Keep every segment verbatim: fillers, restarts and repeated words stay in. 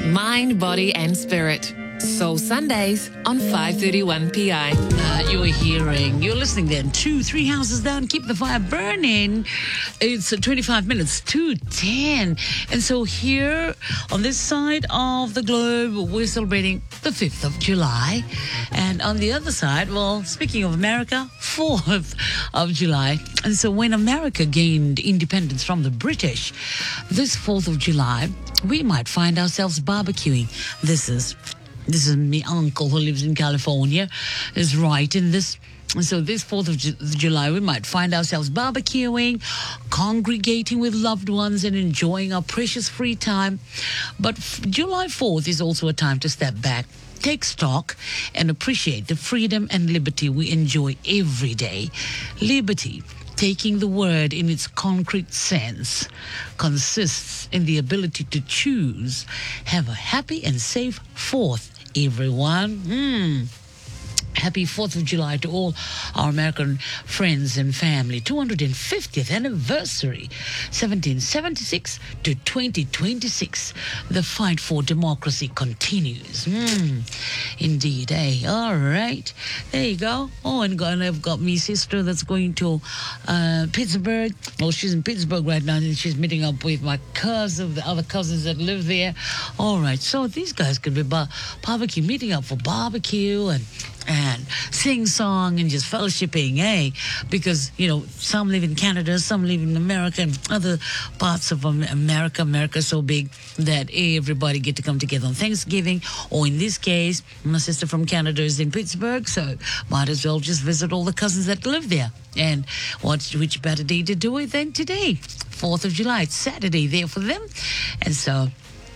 Mind, Body and Spirit. Soul Sundays on five thirty-one P I. Uh, you were hearing, you're listening then to Three Houses Down, Keep the Fire Burning. It's uh, twenty-five minutes to ten. And so here on this side of the globe, we're celebrating the fifth of July. And on the other side, well, speaking of America, fourth of July. And so when America gained independence from the British, this fourth of July, we might find ourselves barbecuing. This is This is my uncle who lives in California, is right in this. So this fourth of July, we might find ourselves barbecuing, congregating with loved ones and enjoying our precious free time. But July fourth is also a time to step back, take stock, and appreciate the freedom and liberty we enjoy every day. Liberty, taking the word in its concrete sense, consists in the ability to choose. Have a happy and safe fourth, everyone. Hmm. Happy fourth of July to all our American friends and family. two hundred fiftieth anniversary, seventeen seventy-six to twenty twenty-six. The fight for democracy continues. Mm, indeed, eh? All right. There you go. Oh, and I've got my sister that's going to uh, Pittsburgh. Well, she's in Pittsburgh right now, and she's meeting up with my cousin, the other cousins that live there. All right. So these guys could be bar- barbecue, meeting up for barbecue and and sing song and just fellowshipping, eh? Because, you know, some live in Canada, some live in America and other parts of America. America's so big that everybody get to come together on Thanksgiving. Or in this case, my sister from Canada is in Pittsburgh, so might as well just visit all the cousins that live there. And what, which better day to do it than today? fourth of July, it's Saturday there for them. And so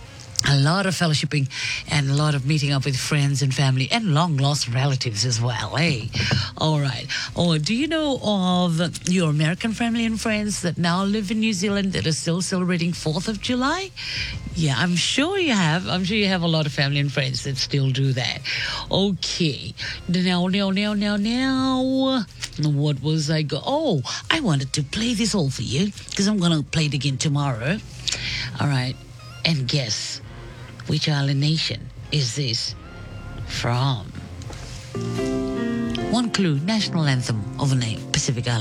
a lot of fellowshipping and a lot of meeting up with friends and family and long-lost relatives as well, eh? All right. Oh, do you know of your American family and friends that now live in New Zealand that are still celebrating fourth of July? Yeah, I'm sure you have. I'm sure you have a lot of family and friends that still do that. Okay. Now, now, now, now, now. What was I go? Oh, I wanted to play this all for you because I'm going to play it again tomorrow. All right. And guess which island nation is this from? One clue, national anthem of the name, Pacific Island.